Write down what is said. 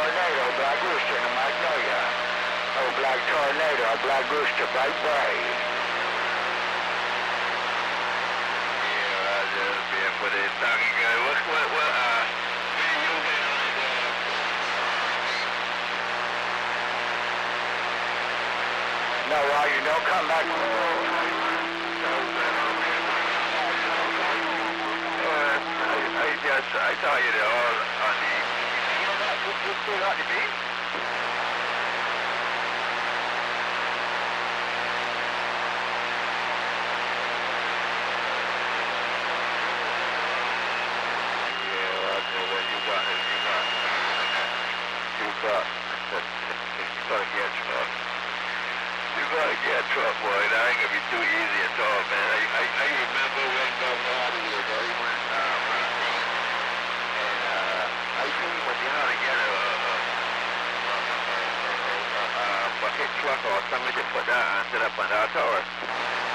Tornado, Black Rooster in Magnolia. Oh, Black Tornado, Black Rooster, Bright Bay. Yeah, I just been for this talking good. What, video game on it, No, Roger, don't come back to the road. I saw you there all on the... You know that? You still got the beat? Yeah, I know when you got it, you gotta get truck. You gotta get truck, boy. That ain't gonna be too easy at all, man. I remember when Governor had it, he went, I think he went down to get a bucket truck or something to put that and set up on that tower.